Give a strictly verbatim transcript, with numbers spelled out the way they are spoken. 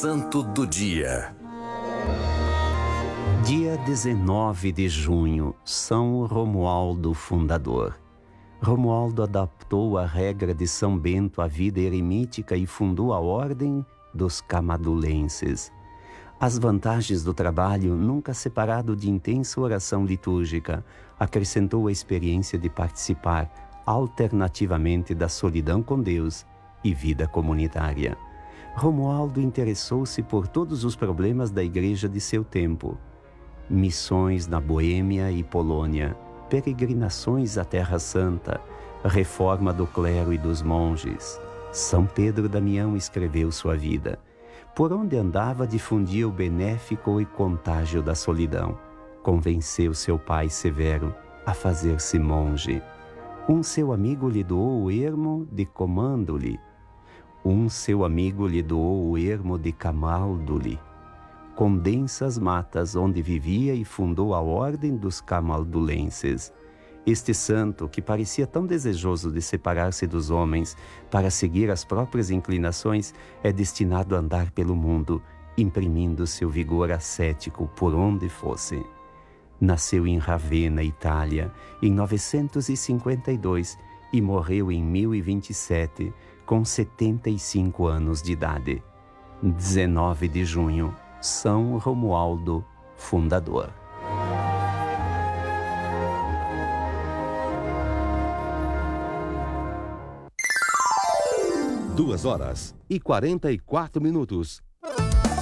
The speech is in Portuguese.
Santo do Dia. Dia dezenove de junho, São Romualdo Fundador. Romualdo adaptou a regra de São Bento à vida eremítica e fundou a Ordem dos Camadulenses. As vantagens do trabalho, nunca separado de intensa oração litúrgica, acrescentou a experiência de participar alternativamente da solidão com Deus e vida comunitária. Romualdo interessou-se por todos os problemas da igreja de seu tempo. Missões na Boêmia e Polônia, peregrinações à Terra Santa, reforma do clero e dos monges. São Pedro Damião escreveu sua vida. Por onde andava, difundia o benéfico e contágio da solidão. Convenceu seu pai severo a fazer-se monge. Um seu amigo lhe doou o ermo de comando-lhe. Um seu amigo lhe doou o ermo de Camaldoli, com densas matas onde vivia, e fundou a Ordem dos Camaldulenses. Este santo, que parecia tão desejoso de separar-se dos homens para seguir as próprias inclinações, é destinado a andar pelo mundo, imprimindo seu vigor ascético por onde fosse. Nasceu em Ravenna, Itália, em novecentos e cinquenta e dois e morreu em mil e vinte e sete, com setenta e cinco anos de idade. dezenove de junho, São Romualdo Fundador. Duas horas e quarenta e quatro minutos.